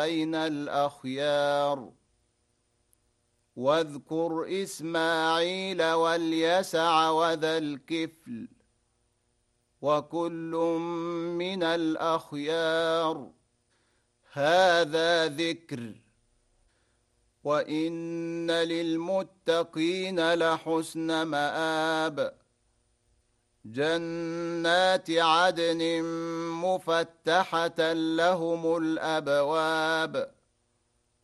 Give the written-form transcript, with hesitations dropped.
بين الأخيار. واذكر إسماعيل واليسع وذا الكفل وكل من الأخيار. هذا ذكر وإن للمتقين لحسن مآب. جنات عدن مفتحة لهم الأبواب